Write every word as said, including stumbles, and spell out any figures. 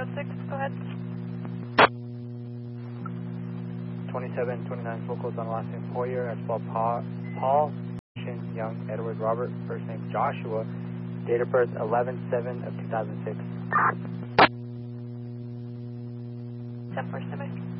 oh six, go ahead. twenty-seven twenty-nine focus on last name Poyer, as well Paul, Paul, Shin, Young, Edward, Robert, first name Joshua, date of birth eleven seven of two thousand six. ten four, stand by.